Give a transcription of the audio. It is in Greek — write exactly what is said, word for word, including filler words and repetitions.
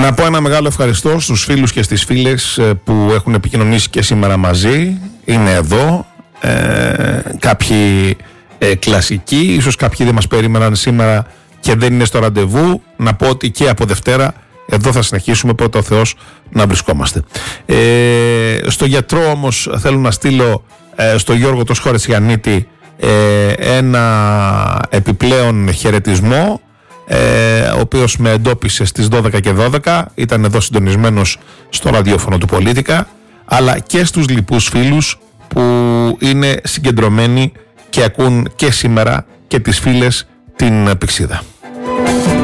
Να πω ένα μεγάλο ευχαριστώ στους φίλους και στις φίλες που έχουν επικοινωνήσει και σήμερα μαζί. Είναι εδώ. Ε, κάποιοι ε, κλασικοί, ίσως κάποιοι δεν μας περίμεναν σήμερα και δεν είναι στο ραντεβού. Να πω ότι και από Δευτέρα εδώ θα συνεχίσουμε, πρώτα ο Θεός, να βρισκόμαστε. Ε, στο γιατρό όμως θέλω να στείλω ε, στο Γιώργο το Σχορετσιανίτη ε, ένα επιπλέον χαιρετισμό, ε, ο οποίος με εντόπισε στις δώδεκα και δώδεκα, ήταν εδώ συντονισμένος στο ραδιόφωνο του Πολίτικα, αλλά και στους λοιπούς φίλους που είναι συγκεντρωμένοι και ακούν και σήμερα και τις φίλες την Πηξίδα.